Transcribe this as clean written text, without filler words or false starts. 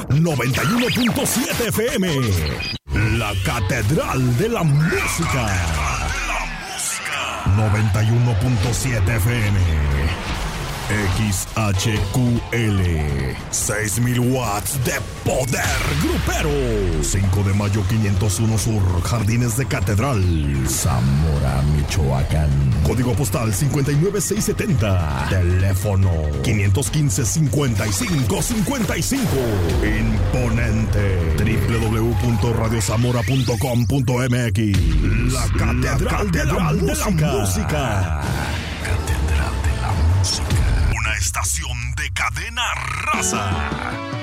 91.7 FM. La Catedral de la Música. 91.7 FM. XHQL 6,000 watts de poder grupero. 5 de mayo 501 Sur, Jardines de Catedral, Zamora, Michoacán. Código postal 59670. Teléfono 515-5555. Imponente. www.radiozamora.com.mx. La Catedral de la Música. Catedral de la Música. Una estación de Cadena Raza.